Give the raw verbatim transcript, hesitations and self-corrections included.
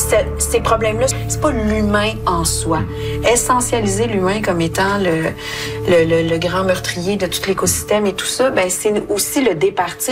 ces problèmes-là, c'est pas l'humain en soi. Essentialiser l'humain comme étant le, le, le, le grand meurtrier de tout l'écosystème et tout ça, ben c'est aussi le départir